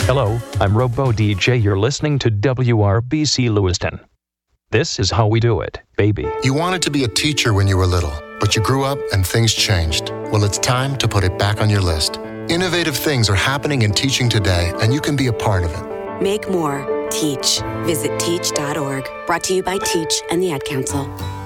Hello, I'm Robo DJ. You're listening to WRBC Lewiston. This is how we do it, baby. You wanted to be a teacher when you were little, but you grew up and things changed. Well, it's time to put it back on your list. Innovative things are happening in teaching today, and you can be a part of it. Make more. Teach. Visit teach.org. Brought to you by Teach and the Ad Council.